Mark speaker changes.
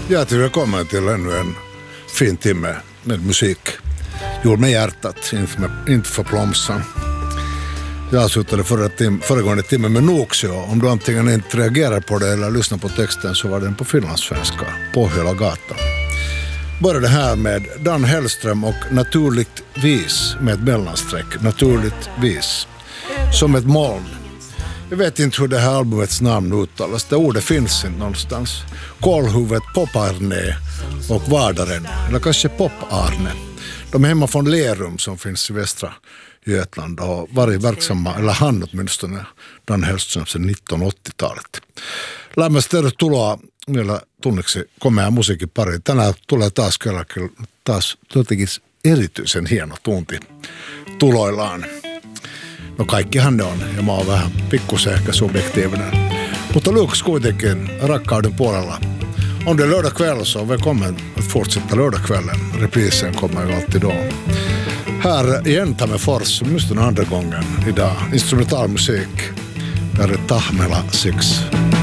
Speaker 1: Hjärtligt välkommen till ännu en fin timme med musik. Gjord med hjärtat, inte för plomsan. Jag slutade föregående timme med Noxio. Om du antingen inte reagerar på det eller lyssnar på texten så var den på finlandssvenska, på hela gatan. Började här med Dan Hellström och Naturligtvis med ett mellansträck, Naturligtvis, som ett moln. Jag vet inte hur det här albumets namn uttalas. Det ordet finns inte någonstans. Kolhuvudet Pop-Arne och Vardaren, eller kanske Pop-Arne. De är hemma från Lerum som finns i västra Götland och varit verksamma, eller han åtminstone, Dan Hellström sedan 1980-talet. Lämmästä tuloa meillä tunniksi komea musiikkipari. Tänään tulee taas jotenkin erityisen hieno tunti tuloillaan. No kaikkihan ne on, ja mä oon vähän pikkusen ehkä subjektiivinen. Mutta lyckas kuitenkin rakkauden puolella. Om det är lördag kväll så välkommen att fortsätta lördagskvällen. Reprisen kommer ju alltid då. Här igen Tammerfors, just den andra gången idag. Instrumentalmusik. Där är Tahmela 6.